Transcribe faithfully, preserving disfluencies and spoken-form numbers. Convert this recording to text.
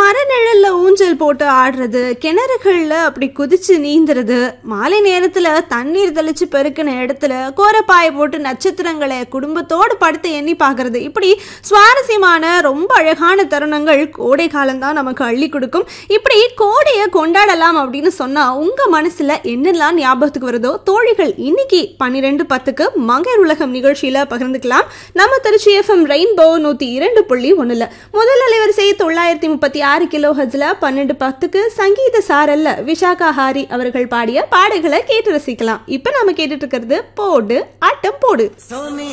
மரநிழல்ல ஊஞ்சல் போட்டு ஆடுறது, கிணறுகள்ல அப்படி குதிச்சு நீந்துறது, மாலை நேரத்துல தண்ணீர் தெளிச்சு பெருக்கின இடத்துல கோரப்பாய போட்டு நட்சத்திரங்களை குடும்பத்தோடு படுத்து எண்ணி பார்க்கறது, இப்படி சுவாரஸ்யமான ரொம்ப அழகான தருணங்கள் கோடை காலம்தான் நமக்கு அள்ளி கொடுக்கும். இப்படி கோடையை கொண்டாடலாம் அப்படின்னு சொன்னா உங்க மனசுல என்னெல்லாம் ஞாபகத்துக்கு வருதோ தோழிகள் இன்னைக்கு பன்னிரெண்டு பத்துக்கு மங்கையர் உலகம் நிகழ்ச்சியில பகிர்ந்துக்கலாம். நம்ம திருச்சி எஃப்எம் ரெயின்போ நூத்தி இரண்டு புள்ளி ஒண்ணுல முதல் அலைவரிசை தொள்ளாயிரத்தி முப்பத்தி ஆறு கிலோ ஹெர்ட்ஸ்ல பன்னெண்டு பத்துக்கு சங்கீத சாரல்ல விஷாகா ஹாரி அவர்கள் பாடிய பாடல்களை கேட்டு ரசிக்கலாம். இப்ப நாம கேட்டுட்டு இருக்கிறது போடு ஆட்டம் போடு.